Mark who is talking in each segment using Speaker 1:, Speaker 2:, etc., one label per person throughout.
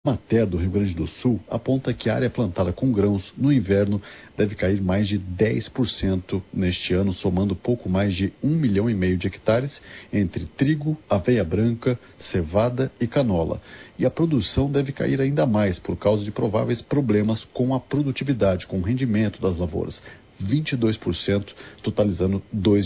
Speaker 1: Emater do Rio Grande do Sul aponta que a área plantada com grãos no inverno deve cair mais de 10% neste ano, somando pouco mais de 1,5 milhão de hectares entre trigo, aveia branca, cevada e canola. E a produção deve cair ainda mais por causa de prováveis problemas com a produtividade, com o rendimento das lavouras. 22%, totalizando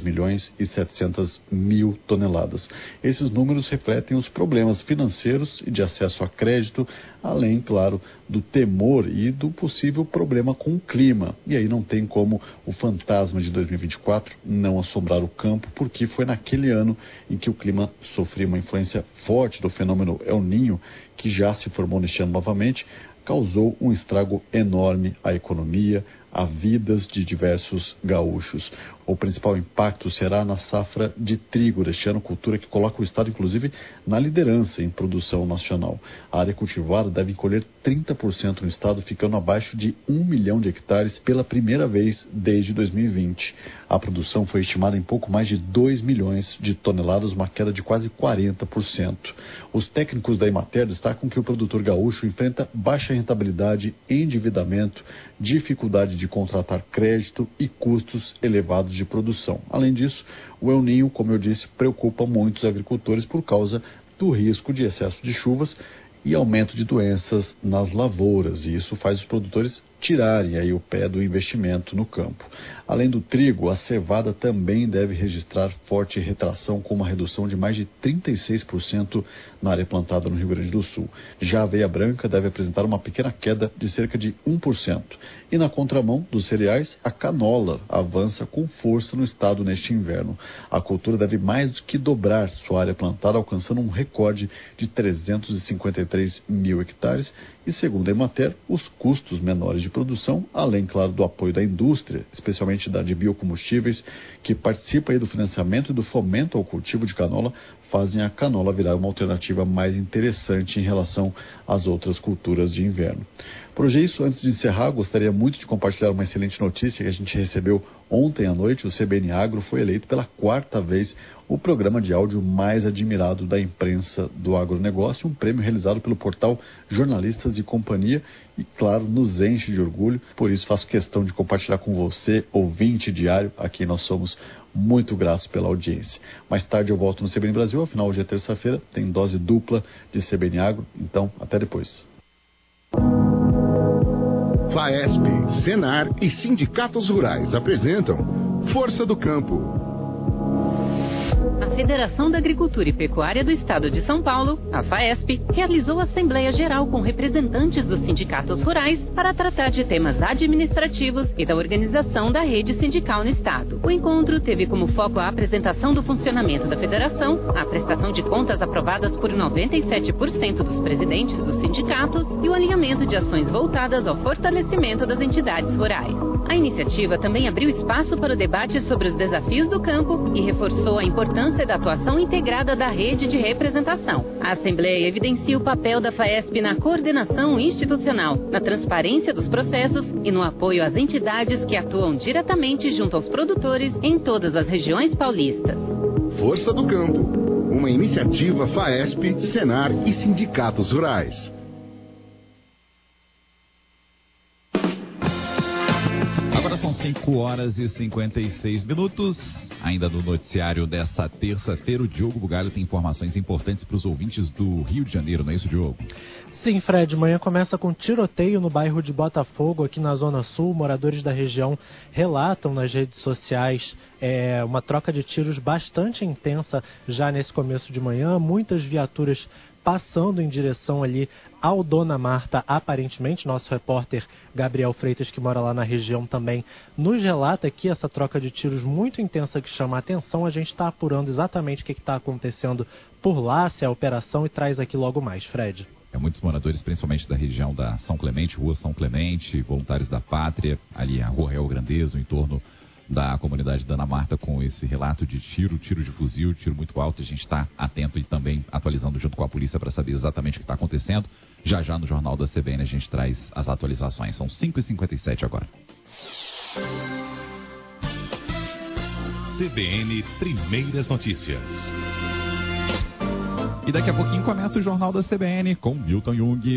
Speaker 1: 2.700.000 toneladas. Esses números refletem os problemas financeiros e de acesso a crédito, além, claro, do temor e do possível problema com o clima. E aí não tem como o fantasma de 2024 não assombrar o campo, porque foi naquele ano em que o clima sofreu uma influência forte do fenômeno El Niño, que já se formou neste ano novamente, causou um estrago enorme à economia, a vidas de diversos gaúchos. O principal impacto será na safra de trigo deste ano, cultura que coloca o estado, inclusive, na liderança em produção nacional. A área cultivada deve colher 30% no estado, ficando abaixo de 1 milhão de hectares pela primeira vez desde 2020. A produção foi estimada em pouco mais de 2 milhões de toneladas, uma queda de quase 40%. Os técnicos da Emater destacam que o produtor gaúcho enfrenta baixa rentabilidade, endividamento, dificuldade de contratar crédito e custos elevados de produção. Além disso, o El Niño, como eu disse, preocupa muitos agricultores por causa do risco de excesso de chuvas e aumento de doenças nas lavouras, e isso faz os produtores tirarem aí o pé do investimento no campo. Além do trigo, a cevada também deve registrar forte retração, com uma redução de mais de 36% na área plantada no Rio Grande do Sul. Já a aveia branca deve apresentar uma pequena queda de cerca de 1%. E na contramão dos cereais, a canola avança com força no estado neste inverno. A cultura deve mais do que dobrar sua área plantada, alcançando um recorde de 353 mil hectares, e segundo a Emater, os custos menores de produção, além, claro, do apoio da indústria, especialmente da de biocombustíveis, que participa aí do financiamento e do fomento ao cultivo de canola, fazem a canola virar uma alternativa mais interessante em relação às outras culturas de inverno. Por hoje é isso. Antes de encerrar, gostaria muito de compartilhar uma excelente notícia que a gente recebeu ontem à noite. O CBN Agro foi eleito pela 4ª vez o programa de áudio mais admirado da imprensa do agronegócio, um prêmio realizado pelo portal Jornalistas e Companhia e, claro, nos enche de orgulho. Por isso faço questão de compartilhar com você, ouvinte diário, a quem nós somos muito gratos pela audiência. Mais tarde eu volto no CBN Brasil, afinal hoje é terça-feira, tem dose dupla de CBN Agro, então até depois.
Speaker 2: FAESP, Senar e sindicatos rurais apresentam Força do Campo.
Speaker 3: A Federação da Agricultura e Pecuária do Estado de São Paulo, a FAESP, realizou a Assembleia Geral com representantes dos sindicatos rurais para tratar de temas administrativos e da organização da rede sindical no Estado. O encontro teve como foco a apresentação do funcionamento da Federação, a prestação de contas aprovadas por 97% dos presidentes dos sindicatos e o alinhamento de ações voltadas ao fortalecimento das entidades rurais. A iniciativa também abriu espaço para o debate sobre os desafios do campo e reforçou a importância da atuação integrada da rede de representação. A Assembleia evidencia o papel da FAESP na coordenação institucional, na transparência dos processos e no apoio às entidades que atuam diretamente junto aos produtores em todas as regiões paulistas.
Speaker 2: Força do Campo, uma iniciativa FAESP, Senar e sindicatos rurais.
Speaker 4: Agora são 5h56. Ainda no noticiário dessa terça-feira, o Diogo Bugalho tem informações importantes para os ouvintes do Rio de Janeiro, não é isso, Diogo?
Speaker 5: Sim, Fred. Manhã começa com tiroteio no bairro de Botafogo, aqui na Zona Sul. Moradores da região relatam nas redes sociais uma troca de tiros bastante intensa já nesse começo de manhã. Muitas viaturas passando em direção ali ao Dona Marta, aparentemente. Nosso repórter Gabriel Freitas, que mora lá na região, também nos relata aqui essa troca de tiros muito intensa que chama a atenção. A gente está apurando exatamente o que está acontecendo por lá, se é a operação, e traz aqui logo mais, Fred.
Speaker 4: Muitos moradores, principalmente da região da São Clemente, Rua São Clemente, Voluntários da Pátria, ali a Rua Real Grandeza, no entorno da comunidade Dona Marta, com esse relato de tiro de fuzil, tiro muito alto. A gente está atento e também atualizando junto com a polícia para saber exatamente o que está acontecendo. Já no Jornal da CBN a gente traz as atualizações. São 5h57 agora.
Speaker 6: CBN Primeiras Notícias.
Speaker 4: E daqui a pouquinho começa o Jornal da CBN com Milton Jung.